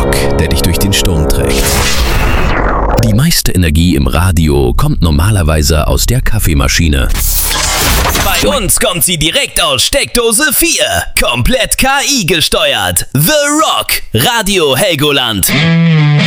Rock, der dich durch den Sturm trägt. Die meiste Energie im Radio kommt normalerweise aus der Kaffeemaschine. Bei uns kommt sie direkt aus Steckdose 4. Komplett KI gesteuert. The Rock. Radio Helgoland.